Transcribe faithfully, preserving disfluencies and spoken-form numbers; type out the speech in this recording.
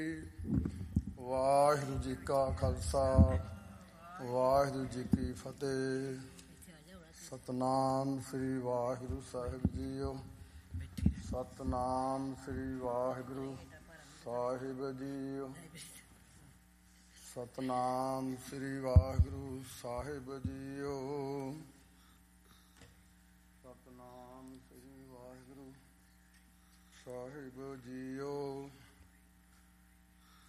ਵਾਹਿਗੁਰੂ ਜੀ ਕਾ ਖਾਲਸਾ ਵਾਹਿਗੁਰੂ ਜੀ ਕੀ ਫਤਿਹ। ਸਤਨਾਮ ਸ੍ਰੀ ਵਾਹਿਗੁਰੂ ਸਾਹਿਬ ਜੀਓ। ਸਤਨਾਮ ਸ੍ਰੀ ਵਾਹਿਗੁਰੂ ਸਾਹਿਬ ਜੀਓ। ਸਤਨਾਮ ਸ੍ਰੀ ਵਾਹਿਗੁਰੂ ਸਾਹਿਬ ਜੀਓ। ਸਤਨਾਮ ਸ੍ਰੀ ਵਾਹਿਗੁਰੂ ਸਾਹਿਬ ਜੀਓ।